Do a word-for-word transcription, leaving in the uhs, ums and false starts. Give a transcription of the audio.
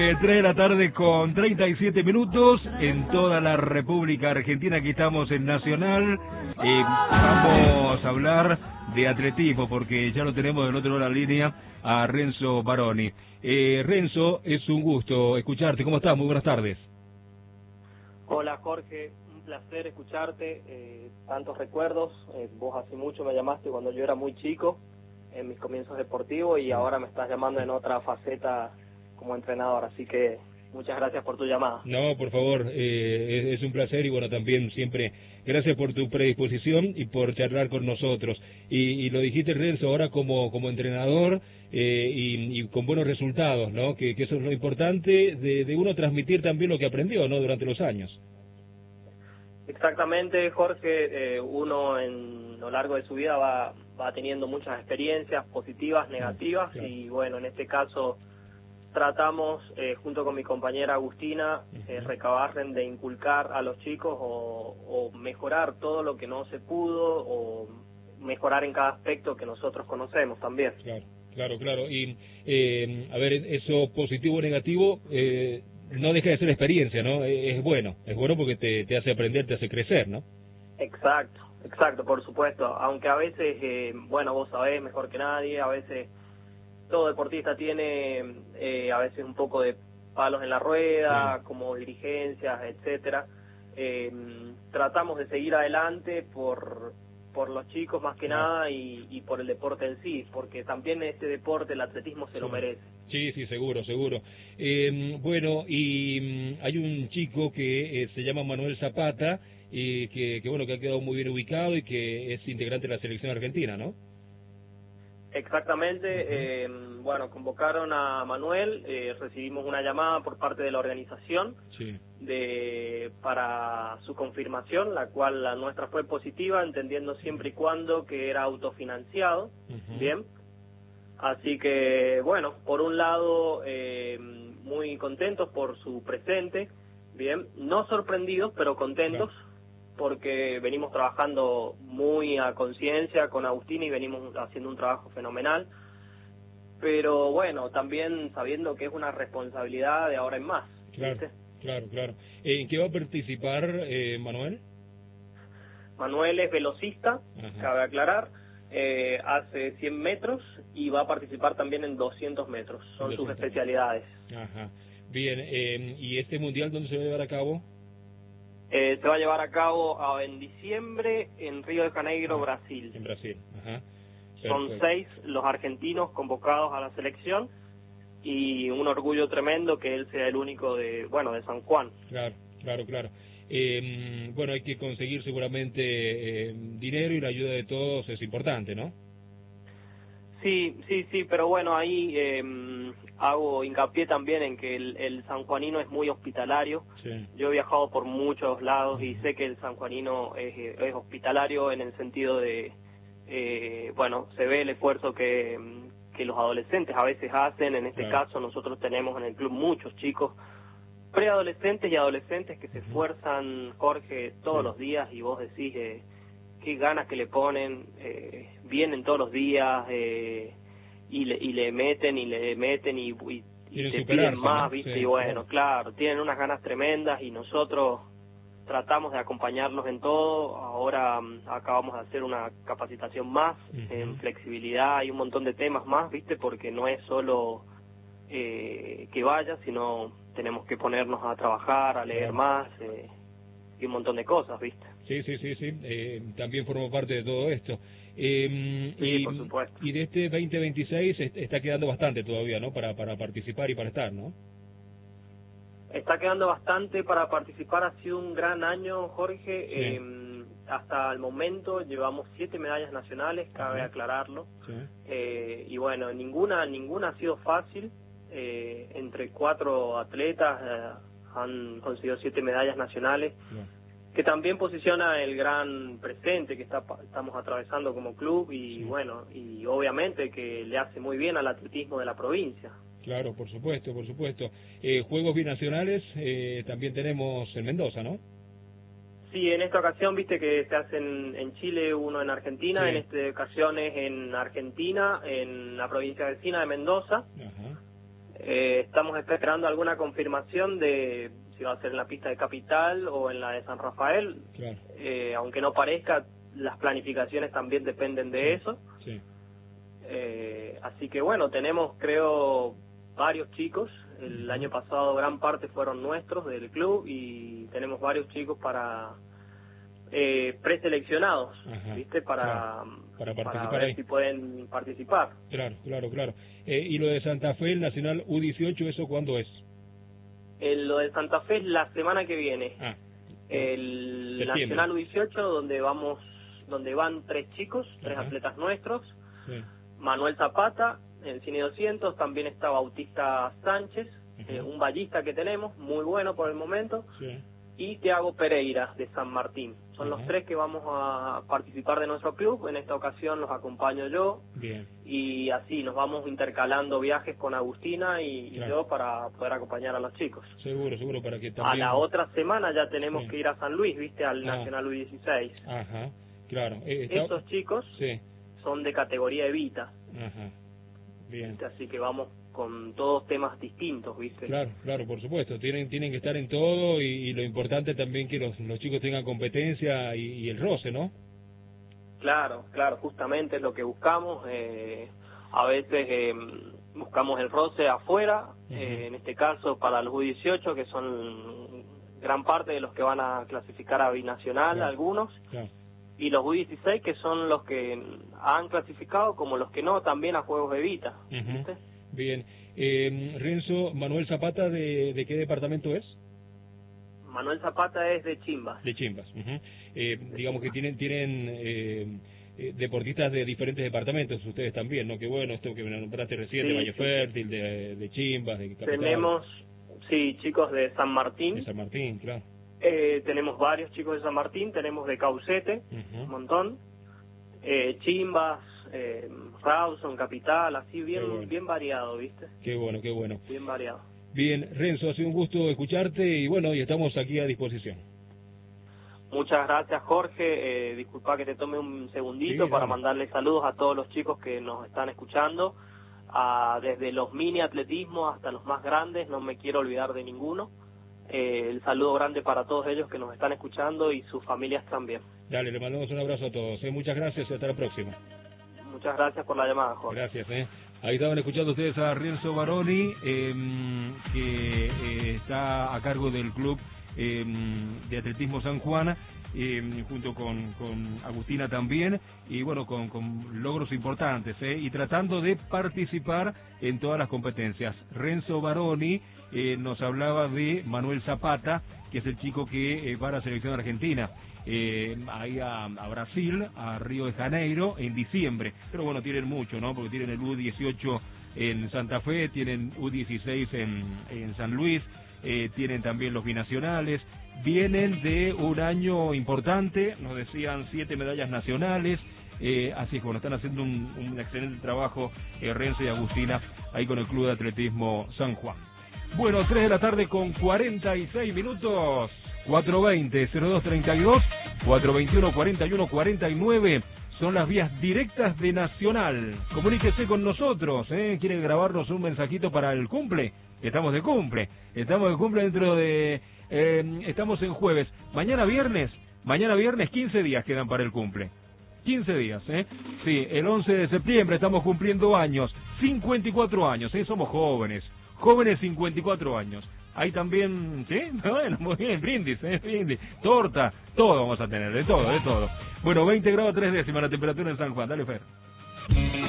tres de la tarde con treinta y siete minutos en toda la República Argentina. Aquí estamos en Nacional. Eh, vamos a hablar de atletismo porque ya lo tenemos del otro lado de la línea a Renzo Baroni. Eh, Renzo, es un gusto escucharte. ¿Cómo estás? Muy buenas tardes. Hola Jorge, un placer escucharte. Eh, tantos recuerdos. Eh, vos hace mucho me llamaste cuando yo era muy chico en mis comienzos deportivos y ahora me estás llamando en otra faceta como entrenador, así que muchas gracias por tu llamada. No, por favor, eh, es, es un placer y bueno, también siempre gracias por tu predisposición y por charlar con nosotros. Y, y lo dijiste, Renzo, ahora como como entrenador eh, y, y con buenos resultados, ¿no? Que, que eso es lo importante de, de uno transmitir también lo que aprendió, ¿no? Durante los años. Exactamente, Jorge, eh, uno en lo largo de su vida va, va teniendo muchas experiencias positivas, negativas, claro. Y bueno, en este caso tratamos, eh, junto con mi compañera Agustina, eh, recabarren de inculcar a los chicos o, o mejorar todo lo que no se pudo o mejorar en cada aspecto que nosotros conocemos también. Claro, claro, claro. Y, eh, a ver, eso positivo o negativo eh, no deja de ser experiencia, ¿no? Es bueno, es bueno porque te, te hace aprender, te hace crecer, ¿no? Exacto, exacto, por supuesto. Aunque a veces, eh, bueno, vos sabés mejor que nadie, a veces todo deportista tiene eh, a veces un poco de palos en la rueda, sí, como dirigencias, etcétera. Eh, tratamos de seguir adelante por por los chicos más que claro. nada y, y por el deporte en sí, porque también este deporte, el atletismo, se sí. lo merece. Sí, sí, seguro, seguro. Eh, bueno, y hay un chico que eh, se llama Manuel Zapata, y que, que bueno, que ha quedado muy bien ubicado y que es integrante de la selección argentina, ¿no? Exactamente, eh, bueno, convocaron a Manuel, eh, recibimos una llamada por parte de la organización sí. de para su confirmación, la cual la nuestra fue positiva, entendiendo siempre y cuando que era autofinanciado, uh-huh. bien, así que bueno, por un lado eh, muy contentos por su presente, bien, no sorprendidos pero contentos, claro. porque venimos trabajando muy a conciencia con Agustín y venimos haciendo un trabajo fenomenal, pero bueno, también sabiendo que es una responsabilidad de ahora en más. Claro, ¿viste? claro, claro. ¿En qué va a participar eh, Manuel? Manuel es velocista, ajá. cabe aclarar, eh, hace cien metros y va a participar también en doscientos metros, son sus especialidades. Ajá. Bien, eh, ¿y este mundial dónde se va a llevar a cabo? Eh, se va a llevar a cabo a, en diciembre en Río de Janeiro, ah, Brasil. En Brasil, ajá. Son seis los argentinos convocados a la selección y un orgullo tremendo que él sea el único de, bueno, de San Juan. Claro, claro, claro. Eh, bueno, hay que conseguir seguramente eh, dinero y la ayuda de todos es importante, ¿no? Sí, sí, sí, pero bueno, ahí eh, hago hincapié también en que el, el sanjuanino es muy hospitalario. Sí. Yo he viajado por muchos lados uh-huh. y sé que el sanjuanino es, es hospitalario en el sentido de, eh, bueno, se ve el esfuerzo que, que los adolescentes a veces hacen. En este claro. caso nosotros tenemos en el club muchos chicos, preadolescentes y adolescentes que se uh-huh. esfuerzan, Jorge, todos sí. los días y vos decís... Eh, qué ganas que le ponen, eh, vienen todos los días eh, y, le, y le meten y le meten y, y, y te piden más, ¿viste? Sí, y bueno, claro. claro, tienen unas ganas tremendas y nosotros tratamos de acompañarlos en todo. Ahora um, acabamos de hacer una capacitación más uh-huh. en flexibilidad y un montón de temas más, ¿viste? Porque no es solo eh, que vaya, sino tenemos que ponernos a trabajar, a leer claro. más eh, y un montón de cosas, ¿viste? Sí, sí, sí, sí. Eh, también formo parte de todo esto. Eh, sí, y, por supuesto. Y de este veinte veintiséis está quedando bastante todavía, ¿no? Para para participar y para estar, ¿no? Está quedando bastante para participar. Ha sido un gran año, Jorge. Sí. Eh, hasta el momento llevamos siete medallas nacionales, cabe uh-huh. aclararlo. Sí. Eh, y bueno, ninguna ninguna ha sido fácil. Eh, entre cuatro atletas eh, han conseguido siete medallas nacionales. Sí. Que también posiciona el gran presente que está, estamos atravesando como club y sí. bueno, y obviamente que le hace muy bien al atletismo de la provincia. Claro, por supuesto, por supuesto. Eh, Juegos binacionales eh, también tenemos en Mendoza, ¿no? Sí, en esta ocasión viste que se hacen en Chile, uno en Argentina, sí. en esta ocasión es en Argentina, en la provincia vecina de Mendoza. Ajá. Eh, estamos esperando alguna confirmación de si va a ser en la pista de Capital o en la de San Rafael. Claro. Eh, aunque no parezca, las planificaciones también dependen de eso. Sí. Eh, así que bueno, tenemos creo varios chicos. El año pasado gran parte fueron nuestros del club y tenemos varios chicos para eh, preseleccionados, Ajá, ¿viste? Para, claro, para participar para ver ahí. si pueden participar. Claro, claro, claro. Eh, y lo de Santa Fe, el Nacional U dieciocho, ¿eso cuándo es? El, lo de Santa Fe es la semana que viene. Ah, el septiembre. Nacional U dieciocho, donde vamos, donde van tres chicos, tres Ajá. atletas nuestros. Sí. Manuel Zapata, en el Cine doscientos, también está Bautista Sánchez, Ajá. eh, un ballista que tenemos, muy bueno por el momento, Sí. y Thiago Pereira, de San Martín. Son Ajá. los tres que vamos a participar de nuestro club. En esta ocasión los acompaño yo, Bien. y así nos vamos intercalando viajes con Agustina y, y Claro. yo para poder acompañar a los chicos. Seguro, seguro, para que A también... la otra semana ya tenemos Sí. que ir a San Luis, viste, al Ah. Nacional U dieciséis. Ajá, claro. Eh, está- Esos chicos Sí, son de categoría Evita, ajá. Bien. ¿viste? Así que vamos con todos temas distintos, ¿viste? Claro, claro, por supuesto. Tienen tienen que estar en todo y, y lo importante también que los, los chicos tengan competencia y, y el roce, ¿no? Claro, claro, justamente es lo que buscamos. Eh, a veces eh, buscamos el roce afuera, Ujú. eh, en este caso para los U dieciocho, que son gran parte de los que van a clasificar a binacional, Claro. algunos, Claro. y los U dieciséis, que son los que han clasificado, como los que no, también a Juegos de Vita, Ujú. ¿viste? Bien. Eh, Renzo, Manuel Zapata, ¿de, ¿de qué departamento es? Manuel Zapata es de Chimbas. De Chimbas. Ujú. Eh, digamos que tienen tienen eh, eh, deportistas de diferentes departamentos, ustedes también, ¿no? Qué bueno, esto que me nombraste recién, de Sí, Valle sí. Fértil, de, de Chimbas, de Capital. Tenemos, sí, chicos de San Martín, De San Martín, claro. eh, tenemos varios chicos de San Martín, tenemos de Caucete, Ujú. un montón, eh, Chimbas, eh, Rawson, Capital, así bien Qué bueno. bien variado, ¿viste? Qué bueno, qué bueno. Bien variado. Bien, Renzo, ha sido un gusto escucharte y bueno, y estamos aquí a disposición. Muchas gracias, Jorge. Eh, disculpa que te tome un segundito Sí, para dale. mandarle saludos a todos los chicos que nos están escuchando, a, desde los mini atletismo hasta los más grandes, no me quiero olvidar de ninguno. Eh, el saludo grande para todos ellos que nos están escuchando y sus familias también. Dale, le mandamos un abrazo a todos. ¿eh? Muchas gracias y hasta la próxima. Muchas gracias por la llamada, Jorge. Gracias. ¿eh? Ahí estaban escuchando ustedes a Renzo Baroni, eh, que eh, está a cargo del club eh, de atletismo San Juan, eh, junto con, con Agustina también, y bueno, con, con logros importantes, eh, y tratando de participar en todas las competencias. Renzo Baroni eh, nos hablaba de Manuel Zapata, que es el chico que eh, va a la selección argentina. Eh, ahí a, a Brasil, a Río de Janeiro, en diciembre. Pero bueno, tienen mucho, ¿no? Porque tienen el U dieciocho en Santa Fe, tienen U dieciséis en, en San Luis, eh, tienen también los binacionales. Vienen de un año importante, nos decían siete medallas nacionales. Eh, así es, bueno, están haciendo un, un excelente trabajo eh, Renzo y Agustina ahí con el Club de Atletismo San Juan. Bueno, tres de la tarde con cuarenta y seis minutos. cuatro veinte, cero dos treinta y dos, cuatro veintiuno, cuarenta y uno, cuarenta y nueve son las vías directas de Nacional. Comuníquese con nosotros, ¿eh? ¿Quiere grabarnos un mensajito para el cumple? Estamos de cumple, estamos de cumple dentro de... Eh, estamos en jueves, mañana viernes, mañana viernes quince días quedan para el cumple. quince días, ¿eh? Sí, el once de septiembre estamos cumpliendo años, cincuenta y cuatro años, ¿eh? Somos jóvenes, jóvenes cincuenta y cuatro años. Ahí también, ¿sí? Bueno, muy bien, brindis, ¿eh? Brindis, torta, todo vamos a tener, de todo, de todo. Bueno, veinte grados tres décimas la temperatura en San Juan, dale Fer.